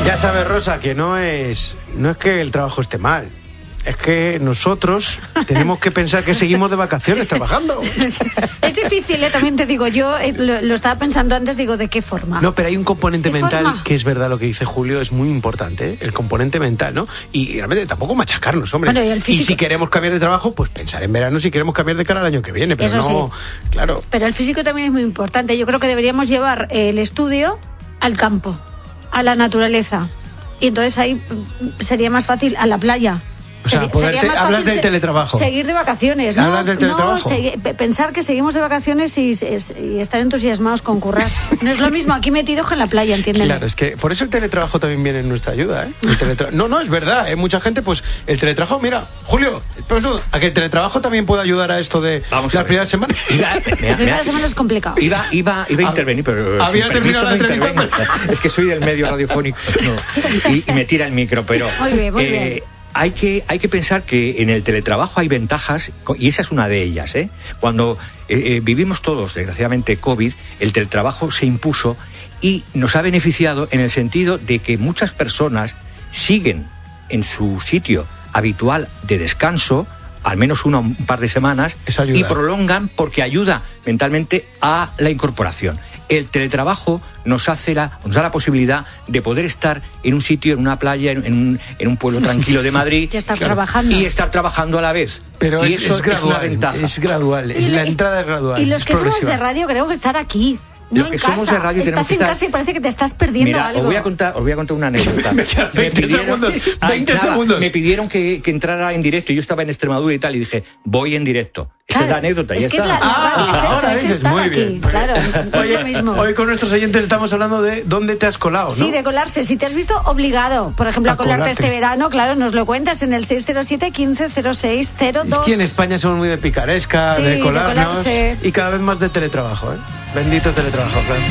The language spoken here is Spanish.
Ya sabes, Rosa, que no es que el trabajo esté mal. Es que nosotros tenemos que pensar que seguimos de vacaciones trabajando. Es difícil, también te digo, yo lo estaba pensando antes, digo, ¿de qué forma? No, pero hay un componente mental forma? que es verdad lo que dice Julio, es muy importante, el componente mental, ¿no? Y realmente tampoco machacarnos, hombre. Bueno, y si queremos cambiar de trabajo, pues pensar en verano si queremos cambiar de cara al año que viene, pero eso no, sí. Claro. Pero el físico también es muy importante. Yo creo que deberíamos llevar el estudio al campo, a la naturaleza. Y entonces ahí sería más fácil, a la playa. O sea, hablas del teletrabajo. Seguir de vacaciones, ¿Hablas del teletrabajo? Pensar que seguimos de vacaciones y estar entusiasmados con currar. No es lo mismo aquí metidos que en la playa, ¿entienden? Claro, es que por eso el teletrabajo también viene en nuestra ayuda, ¿eh? No, es verdad, mucha gente, pues el teletrabajo, mira, Julio, a que el teletrabajo también puede ayudar a esto de las primeras semanas. La primera semana es complicado. Iba a intervenir, pero había terminado la entrevista. Es que soy del medio radiofónico y me tira el micro, pero muy bien. Hay que pensar que en el teletrabajo hay ventajas, y esa es una de ellas, ¿eh? Cuando vivimos todos, desgraciadamente, COVID, el teletrabajo se impuso y nos ha beneficiado en el sentido de que muchas personas siguen en su sitio habitual de descanso, al menos un par de semanas, y prolongan porque ayuda mentalmente a la incorporación. El teletrabajo nos da la posibilidad de poder estar en un sitio, en una playa, en un pueblo tranquilo de Madrid y estar trabajando a la vez. Pero y eso es una ventaja. Es gradual, la entrada es gradual. Y los que somos de radio queremos estar aquí. No los que en somos casa. de radio estás en casa y parece que te estás perdiendo algo. Os voy a contar una anécdota. Me quedan 20 segundos. Me pidieron que entrara en directo. Yo estaba en Extremadura y tal, y dije, voy en directo. Esa es la anécdota. Es que la radio es estar aquí. Claro, es lo mismo. Hoy con nuestros oyentes estamos hablando de dónde te has colado, ¿no? Sí, de colarse. Si te has visto obligado, por ejemplo, a colarte este verano, claro, nos lo cuentas en el 607 15 06 02. Aquí en España somos muy de picaresca, de colarnos, y cada vez más de teletrabajo, ¿eh? Bendito teletrabajo, claro.